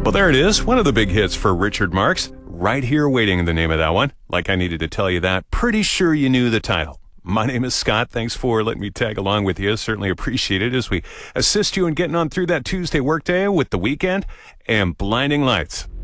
Well, there it is. One of the big hits for Richard Marx. Right Here Waiting, the name of that one. Like I needed to tell you that. Pretty sure you knew the title. My name is Scott. Thanks for letting me tag along with you. Certainly appreciate it as we assist you in getting on through that Tuesday workday with The Weeknd and Blinding Lights.